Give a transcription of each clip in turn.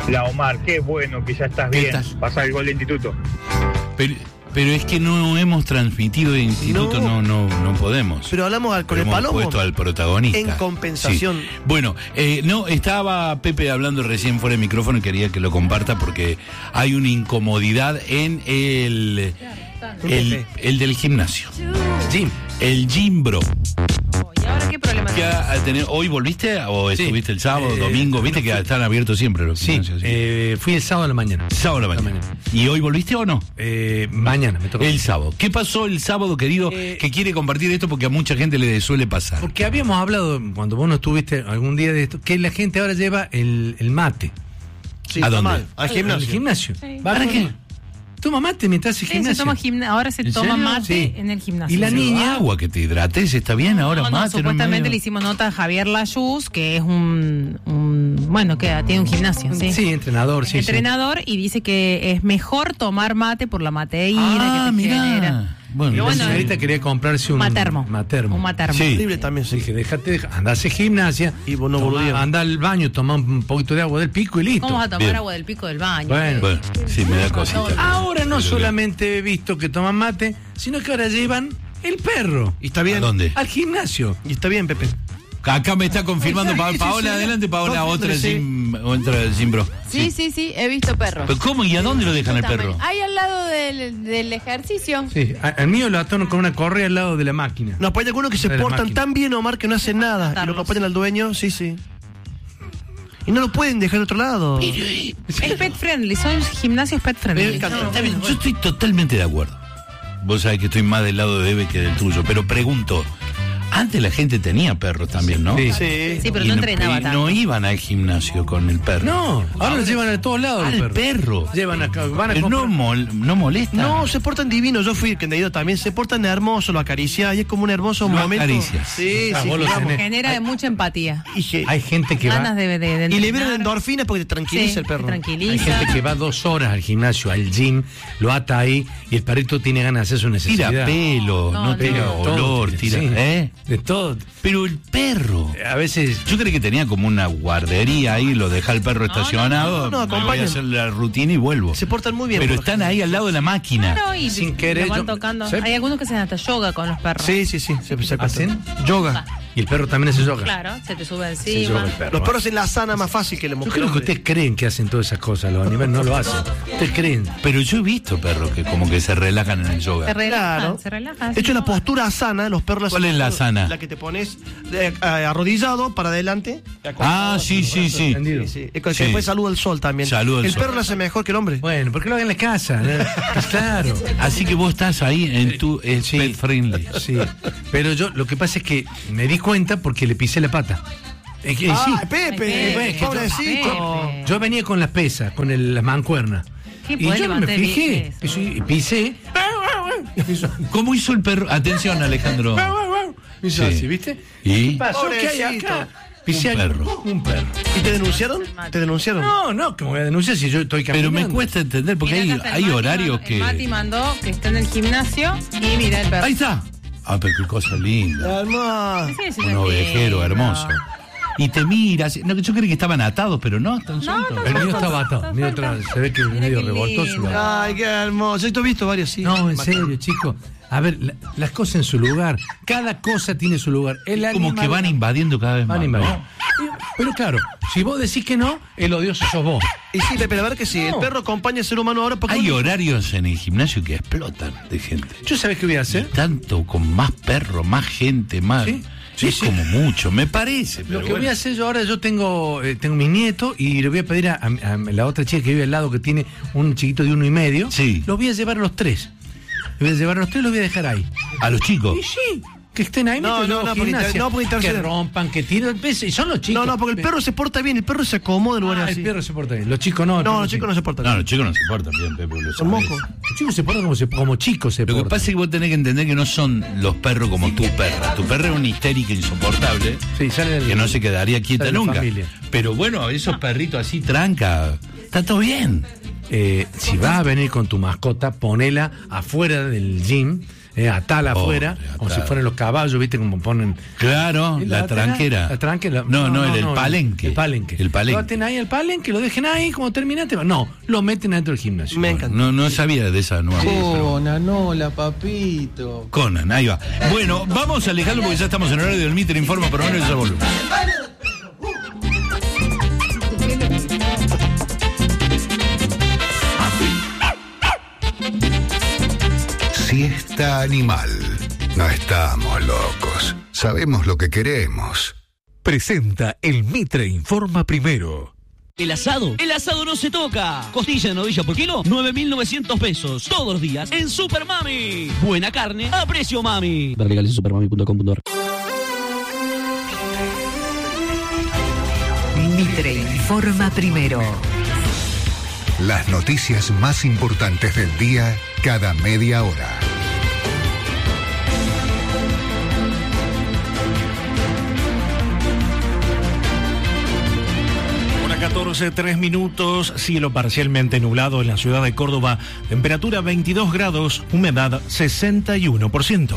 La Omar, qué bueno que ya estás ¿Qué bien. estás? Pasa el gol de instituto. Pero es que no hemos transmitido de instituto, no podemos. Pero hablamos con el Hemos Palomo. puesto al protagonista. En compensación. Sí. Bueno, estaba Pepe hablando recién fuera de micrófono y quería que lo comparta porque hay una incomodidad en el del gimnasio. El gym bro. ¿Y ahora qué problema tenés? ¿Hoy volviste o estuviste el sábado, domingo? Viste que están abiertos siempre los gimnasios. Fui el sábado a la mañana. Sábado a la mañana. ¿Y hoy volviste o no? Mañana, me tocó. El sábado. ¿Qué pasó el sábado, querido, que quiere compartir esto porque a mucha gente le suele pasar? Porque habíamos hablado, cuando vos no estuviste algún día de esto, que la gente ahora lleva el mate. Sí, ¿A dónde? mal. Al gimnasio. Al gimnasio. Sí. ¿Para qué? Toma mate mientras hace gimnasio. Ahora se ¿En toma serio? mate Sí. en el gimnasio. Y la niña... Agua, que te hidrates, está bien ahora, No, mate. supuestamente medio- le hicimos nota a Javier Layuz, que es bueno, que tiene un gimnasio, ¿sí? Sí, entrenador, sí. Entrenador, y dice que es mejor tomar mate por la mateína que te genera. Bueno, Y la bueno, señorita quería comprarse un Matermo. matermo. Un matermo. Sí. Libre también, sí. Dije, andá a hacer gimnasia. Y vos no volvías. Andá al baño, tomá un poquito de agua del pico y listo. ¿Cómo vas a tomar Bien. agua del pico del baño? Bueno. sí, me da cosita. Ahora no solamente he visto que toman mate, sino que ahora llevan el perro Y está bien. ¿A dónde? al gimnasio. Y está bien, Pepe. Acá me está confirmando Paola, adelante, Paola, otra gym bro. Sí, he visto perros. ¿Pero cómo y a dónde lo dejan el También. perro? Ahí al lado del ejercicio. Sí, al mío lo atan con una correa al lado de la máquina. No, pues hay algunos que se De la portan máquina. tan bien, Omar, que no hacen nada. Y lo Matarlos. acompañan al dueño, sí. Y no lo pueden dejar de otro lado. Es pet friendly, son gimnasios pet friendly. Está bien, yo estoy totalmente de acuerdo. Vos sabés que estoy más del lado de Eve que del tuyo, pero pregunto, antes la gente tenía perros también, ¿no? Sí. Sí, pero Y no entrenaba y tanto. no iban al gimnasio con el perro. No, ahora lo llevan a todos lados. Al los perros. perro. Llevan acá, van a Pero comprar. no molesta. No, se portan divinos. Yo fui, que he ido también. Se portan hermosos, lo acaricias. Y es como un hermoso Lo momento. acaricias. Sí, Ah, sí. vos lo digamos. tenés. Genera mucha empatía. Hay gente que Ganas va. de Y entrenar. liberan endorfinas porque te tranquiliza Sí, el perro. te Hay tranquiliza. gente que va 2 horas al gimnasio, al gym, lo ata ahí y el perrito tiene ganas de hacer su necesidad. Tira pelo, no, tira Todo olor, tiene, tira. sí. De todo. Pero el perro. A veces. Yo creí que tenía como una guardería ahí, lo deja el perro estacionado, no, me voy a acompañan. hacer la rutina y vuelvo. Se portan muy bien. Pero por lo están ahí al lado de la máquina. Claro, y Sin querer, lo van yo- tocando. ¿sabes? Hay algunos que hacen hasta yoga con los perros. Sí. Se ¿Hacen? yoga. Y el perro también hace yoga. Claro, se te sube Se yoga encima. el perro. Los perros en la sana más fácil que la Yo mujer. creo que ustedes creen que hacen todas esas cosas, los animales no lo hacen. Ustedes creen. Pero yo he visto perros que como que se relajan en el Se yoga. relajan, Claro. se relajan. De hecho, la postura sana, los perros... ¿Cuál es la sana? La que te pones arrodillado para adelante. Ah, sí. ¿Entendido? Sí. Es que Sí. después saluda al sol también. Saluda al el sol. perro lo hace mejor que el hombre. Bueno, ¿por qué lo hagan en la casa? Pues claro. Así que vos estás ahí en tu Sí. pet friendly. Sí. Pero yo, lo que pasa es que me di cuenta porque le pisé la pata. Es que, sí. ¡Ay, Pepe! Ay, Pepe. ¡Pobrecito! Pepe. Yo venía con las pesas, con las mancuernas. ¿Qué Y podés yo no me levantar fijé. eso? Y pisé. ¿Cómo hizo el perro? Atención, Alejandro. Hizo Sí. así, ¿viste? ¿Y? ¿Qué pasó? ¿Qué hay Pobrecito. acá? Pisé Un perro. Un perro. ¿Y te denunciaron? ¿Te denunciaron? No, que me voy a denunciar si yo estoy Pero caminando. me cuesta entender porque Mira, acá está hay el Mati horarios mandó- el Mati que... mandó que está en el gimnasio y mira el perro. Ahí está. Ah, pero qué cosa linda. Hermoso. Sí, sí, Un sí, ovejero sí, hermoso. no. Y te miras. No, yo creí que estaban atados, pero no, están sueltos. El mío estaba atado. El mío se ve que es Mira medio qué revoltoso. lindo. Ay, qué hermoso. Yo he visto varios, sí. No, en serio, chicos. A ver, las cosas en su lugar. Cada cosa tiene su lugar. El Como animal- que van invadiendo cada vez más. Van invadiendo. ¿no? Pero claro, si vos decís que no, el odioso sos vos. Y sí, Pepe, la verdad que sí. El perro acompaña al ser humano ahora porque... Hay horarios en el gimnasio que explotan de gente. ¿Yo sabés qué voy a hacer? Tanto con más perros, más gente, más. Sí, es sí. como mucho, me parece. Pero Lo que bueno. voy a hacer yo ahora, yo tengo mis nietos y le voy a pedir a la otra chica que vive al lado, que tiene un chiquito de 1 y medio. Sí. Los voy a llevar a los 3. Los voy a llevar a los 3 y los voy a dejar ahí. A los chicos. Y sí, que estén ahí. No, mientras no, yo hago no, porque gimnasia. no, porque que interceden. rompan, que tiren. Y son los chicos. No, porque el perro se porta bien. El perro se acomoda en lugares Ah, así. el perro se porta bien. Los chicos no. No, los chicos no se portan No, bien. los chicos no se portan bien, Pepe. Lo Son sabés. mocos. Los chicos se portan como chicos se Lo que portan. pasa es que vos tenés que entender que no son los perros como tu perra. Tu perra es una histérica insoportable Sí, sale del- que no se quedaría quieta sale de la nunca. familia. Pero bueno, esos perritos así tranca, está todo bien. Si vas a venir con tu mascota, ponela afuera del gym, atala afuera, como si fueran los caballos, ¿viste? Como ponen. Claro, la tranquera. La tranquera. No, el palenque. El palenque. El palenque. Lo baten ahí el palenque, lo dejen ahí, como terminaste. No, lo meten dentro del gimnasio. Me encanta. No sabía de esa nueva. Conan, hola, papito. Conan, ahí va. Bueno, vamos a alejarlo porque ya estamos en horario del Mitre Informa, pero bueno, ya volvemos. Siesta animal. No estamos locos. Sabemos lo que queremos. Presenta el Mitre Informa Primero. ¿El asado? El asado no se toca. Costilla de novilla por kilo, 9.900 pesos. Todos los días en Super Mami. Buena carne a precio mami. Ver legales en supermami.com.ar. Mitre Informa Primero. Las noticias más importantes del día cada media hora. 14:03, cielo parcialmente nublado en la ciudad de Córdoba, temperatura 22 grados, humedad 61%.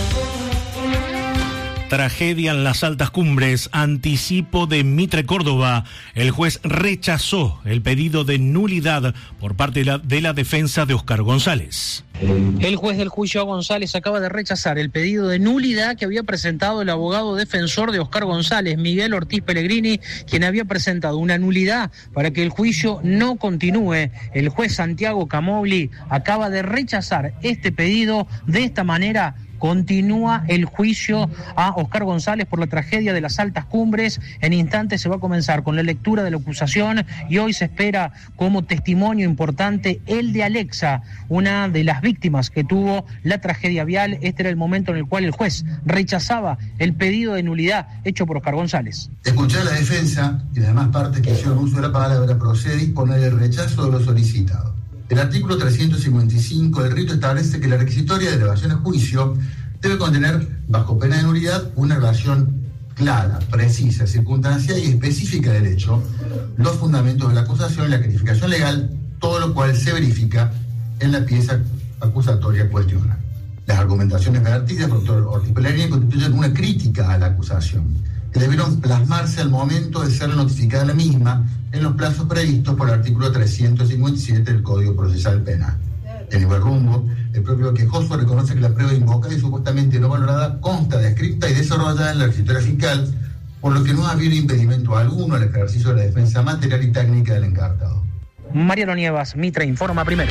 Tragedia en las altas cumbres, anticipo de Mitre Córdoba. El juez rechazó el pedido de nulidad por parte de la defensa de Oscar González. El juez del juicio a González acaba de rechazar el pedido de nulidad que había presentado el abogado defensor de Oscar González, Miguel Ortiz Pellegrini, quien había presentado una nulidad para que el juicio no continúe. El juez Santiago Camogli acaba de rechazar este pedido. De esta manera continúa el juicio a Oscar González por la tragedia de las altas cumbres. En instantes se va a comenzar con la lectura de la acusación y hoy se espera como testimonio importante el de Alexa, una de las víctimas que tuvo la tragedia vial. Este era el momento en el cual el juez rechazaba el pedido de nulidad hecho por Oscar González. Escuché a la defensa y las demás partes que hicieron uso de la palabra, procede a disponer el rechazo de lo solicitado. El artículo 355 del rito establece que la requisitoria de elevación a juicio debe contener, bajo pena de nulidad, una relación clara, precisa, circunstancial y específica del hecho, los fundamentos de la acusación y la calificación legal, todo lo cual se verifica en la pieza acusatoria cuestionada. Las argumentaciones vertidas por el doctor Ortiz Pellegrini constituyen una crítica a la acusación, que debieron plasmarse al momento de ser notificada la misma en los plazos previstos por el artículo 357 del Código Procesal Penal. En igual rumbo, el propio quejoso reconoce que la prueba invocada y supuestamente no valorada consta descrita y desarrollada en la requisitoria fiscal, por lo que no ha habido impedimento alguno al ejercicio de la defensa material y técnica del encartado. Mariano Nievas, Mitre Informa Primero.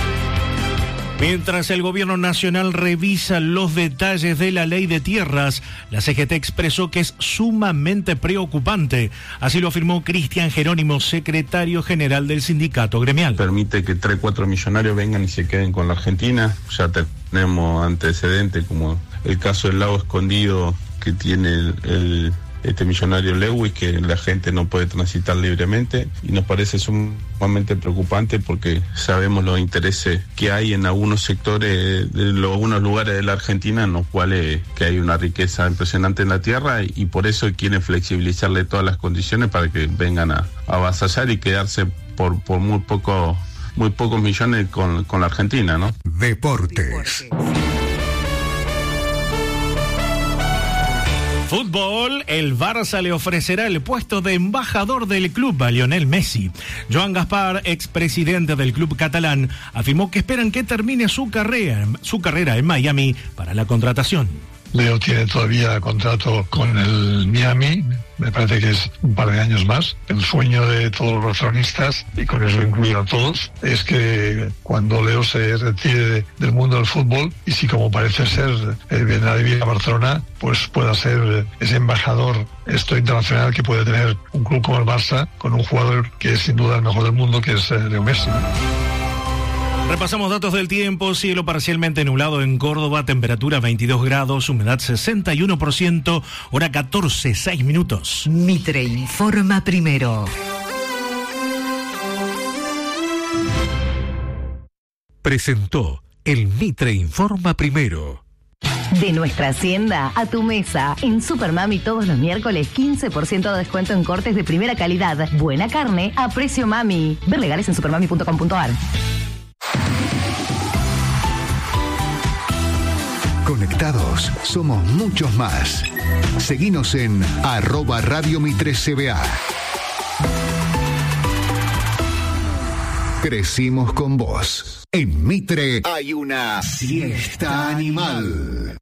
Mientras el gobierno nacional revisa los detalles de la ley de tierras, la CGT expresó que es sumamente preocupante. Así lo afirmó Cristian Jerónimo, secretario general del sindicato gremial. Permite que 3-4 millonarios vengan y se queden con la Argentina. Ya tenemos antecedentes como el caso del lago escondido que tiene este millonario Lewis, que la gente no puede transitar libremente, y nos parece sumamente preocupante porque sabemos los intereses que hay en algunos sectores de algunos lugares de la Argentina en los cuales que hay una riqueza impresionante en la tierra, y por eso quieren flexibilizarle todas las condiciones para que vengan a avasallar y quedarse por muy pocos millones con la Argentina, ¿no? Deportes. Fútbol, el Barça le ofrecerá el puesto de embajador del club a Lionel Messi. Joan Gaspar, expresidente del club catalán, afirmó que esperan que termine su carrera en Miami para la contratación. Leo tiene todavía contrato con el Miami, me parece que es un par de años más. El sueño de todos los barcelonistas, y con eso incluyo a todos, es que cuando Leo se retire del mundo del fútbol, y si como parece ser vendrá a vivir a Barcelona, pues pueda ser ese embajador internacional que puede tener un club como el Barça, con un jugador que es sin duda el mejor del mundo, que es Leo Messi. Repasamos datos del tiempo. Cielo parcialmente nublado en Córdoba, temperatura 22 grados, humedad 61%, hora 14:06. Mitre Informa Primero. Presentó el Mitre Informa Primero. De nuestra hacienda a tu mesa. En Supermami todos los miércoles 15% de descuento en cortes de primera calidad. Buena carne a precio mami. Ver legales en supermami.com.ar. Conectados somos muchos más. Seguinos en @Radio Mitre CBA. Crecimos con vos. En Mitre hay una siesta animal.